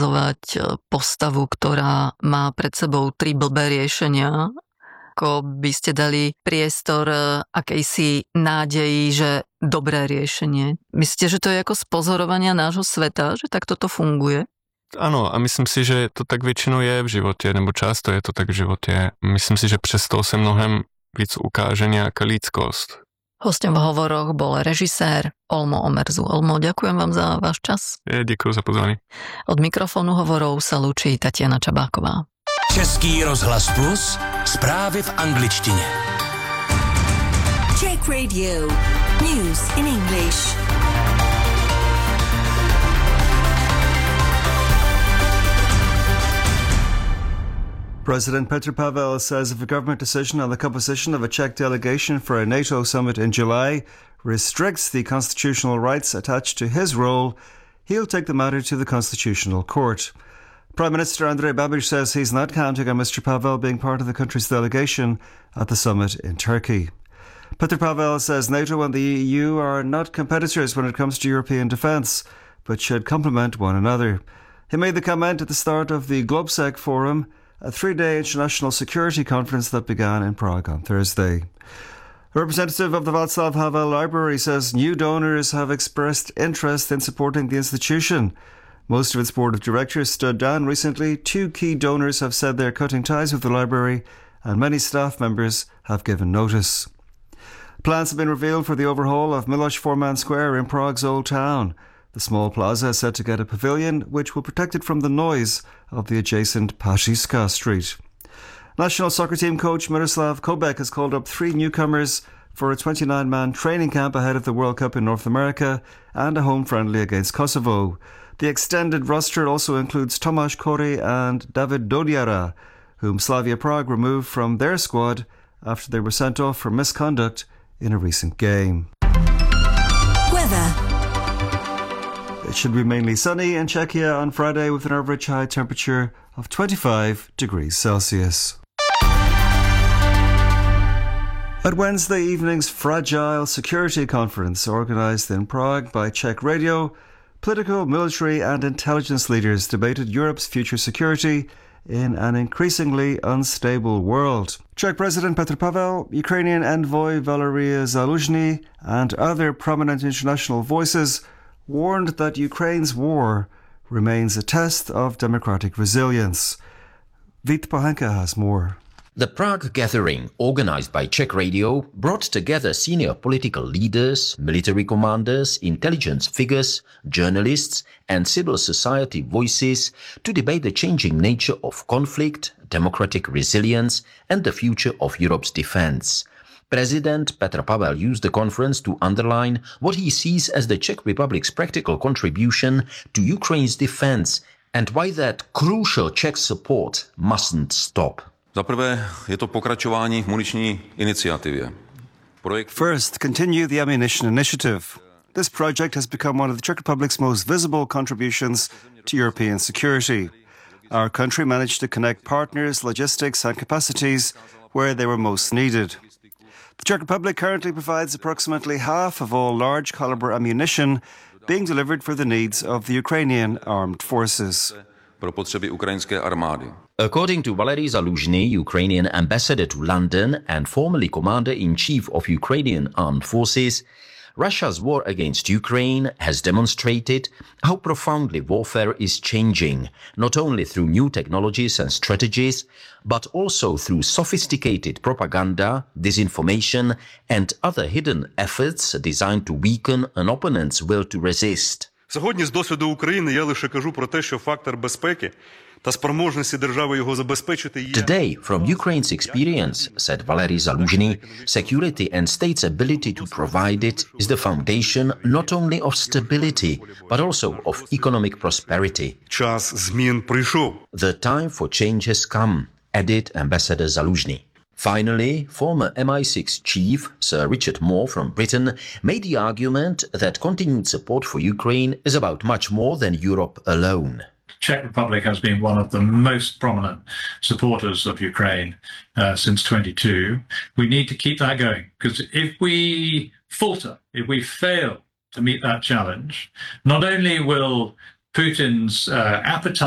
ukazovať postavu, ktorá má pred sebou 3 blbé riešenia. Ako by ste dali priestor akejsi nádeji, že dobré riešenie. Myslíte, že to je ako z pozorovania nášho sveta, že takto to funguje? Áno, a myslím si, že to tak většinou je v životě, nebo často je to tak v životě. Myslím si, že přesto se mnohem víc ukáže nějaká lidskost. Hostem v hovoroch bol režisér Olmo Omerzu. Olmo, ďakujem vám za váš čas. Děkuji za pozvání. Od mikrofonu hovorov sa lúči Tatiana Čabáková. Český rozhlas Plus, zprávy v angličtině. Czech Radio, news in English. President Petr Pavel says if a government decision on the composition of a Czech delegation for a NATO summit in July restricts the constitutional rights attached to his role, he'll take the matter to the Constitutional Court. Prime Minister Andrej Babiš says he's not counting on Mr. Pavel being part of the country's delegation at the summit in Turkey. Petr Pavel says NATO and the EU are not competitors when it comes to European defence, but should complement one another. He made the comment at the start of the Globsec Forum, a 3-day international security conference that began in Prague on Thursday. A representative of the Václav Havel Library says new donors have expressed interest in supporting the institution. Most of its board of directors stood down recently. 2 key donors have said they're cutting ties with the library, and many staff members have given notice. Plans have been revealed for the overhaul of Miloš Forman Square in Prague's Old Town. The small plaza is set to get a pavilion which will protect it from the noise of the adjacent Pařížská Street. National soccer team coach Miroslav Kobek has called up 3 newcomers for a 29-man training camp ahead of the World Cup in North America and a home friendly against Kosovo. The extended roster also includes Tomáš Kori and David Dodiara, whom Slavia Prague removed from their squad after they were sent off for misconduct in a recent game. Weather. It should be mainly sunny in Czechia on Friday with an average high temperature of 25 degrees Celsius. At Wednesday evening's Fragile Security Conference, organised in Prague by Czech Radio, political, military and intelligence leaders debated Europe's future security in an increasingly unstable world. Czech President Petr Pavel, Ukrainian envoy Valery Zaluzhny and other prominent international voices warned that Ukraine's war remains a test of democratic resilience. Vít Pohanka has more. The Prague gathering, organized by Czech Radio, brought together senior political leaders, military commanders, intelligence figures, journalists, and civil society voices to debate the changing nature of conflict, democratic resilience, and the future of Europe's defense. President Petr Pavel used the conference to underline what he sees as the Czech Republic's practical contribution to Ukraine's defense and why that crucial Czech support mustn't stop. Za prvé je to pokračování v muniční iniciativě. First, continue the ammunition initiative. This project has become one of the Czech Republic's most visible contributions to European security. Our country managed to connect partners, logistics and capacities where they were most needed. The Czech Republic currently provides approximately half of all large caliber ammunition being delivered for the needs of the Ukrainian armed forces. Pro potřeby ukrajinské armády. According to Valery Zaluzhny, Ukrainian ambassador to London and formerly commander-in-chief of Ukrainian armed forces, Russia's war against Ukraine has demonstrated how profoundly warfare is changing, not only through new technologies and strategies, but also through sophisticated propaganda, disinformation, and other hidden efforts designed to weaken an opponent's will to resist. Сьогодні з досвіду України я лише кажу про те, що фактор безпеки та спроможності держави його забезпечити є. Today, from Ukraine's experience, said Valery Zaluzhny, security and state's ability to provide it is the foundation not only of stability, but also of economic prosperity. Час змін прийшов. The time for change has come, added Ambassador Zaluzhny. Finally, former MI6 chief Sir Richard Moore from Britain made the argument that continued support for Ukraine is about much more than Europe alone. Czech Republic has been one of the most prominent supporters of Ukraine since 22. We need to keep that going, because if we falter, if we fail to meet that challenge, not only will Putin's appetite